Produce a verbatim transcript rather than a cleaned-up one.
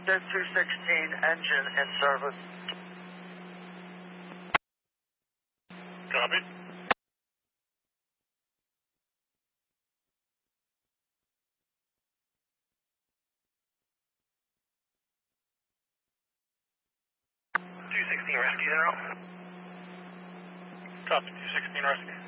There's two sixteen engine in service. Copy. two sixteen rescue, General. Copy, two sixteen rescue.